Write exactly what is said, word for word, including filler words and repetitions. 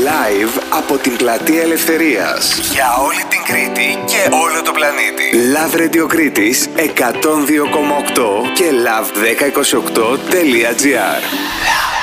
Live από την Πλατεία Ελευθερίας. Για όλη την Κρήτη και όλο το πλανήτη. Love Radio Κρήτης εκατόν δύο κόμμα οκτώ και love εκατόν είκοσι οκτώ τελεία gr.